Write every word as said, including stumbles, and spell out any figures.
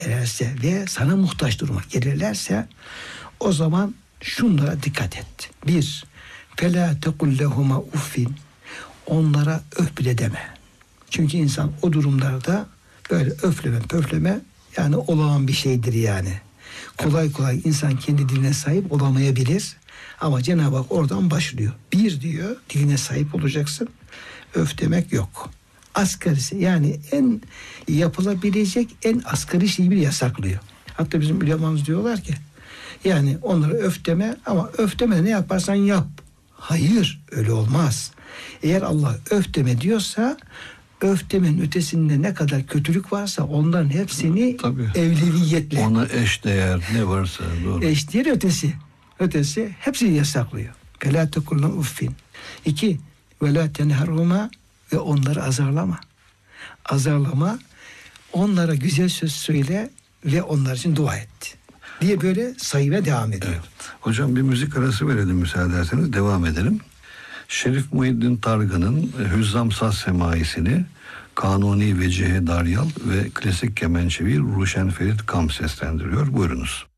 gelirlerse ve sana muhtaç duruma gelirlerse o zaman şunlara dikkat et. Bir, فَلَا تَقُلْ لَهُمَا uffin. Onlara öf bile deme. Çünkü insan o durumlarda böyle öfleme pöfleme yani olağan bir şeydir yani. Kolay kolay insan kendi diline sahip olamayabilir. Ama Cenab-ı Hak oradan başlıyor. Bir diyor, diline sahip olacaksın. Öf demek yok. Asgarisi yani en yapılabilecek en asgari şeyi bile yasaklıyor. Hatta bizim ulemamız diyorlar ki yani onlara öf deme ama öf deme ne yaparsan yap. Hayır, öyle olmaz. Eğer Allah öf deme diyorsa öf demenin ötesinde ne kadar kötülük varsa onların hepsini tabii, evleviyetle. Ona eş değer ne varsa doğru. Eş değer ötesi. Ötesi hepsini yasaklıyor. فَلَا تَقُلْنَا uffin. İki, وَلَا تَنْهَرْهُمَا ve onları azarlama. Azarlama, onlara güzel söz söyle ve onlar için dua et diye böyle sayıya devam ediyor. Evet. Hocam bir müzik arası verelim müsaade ederseniz, devam edelim. Şerif Muhyiddin Targan'ın Hüzzam Saz Semaisini Kanuni Vecihe Daryal ve klasik kemençevi Ruşen Ferit Kam seslendiriyor. Buyurunuz.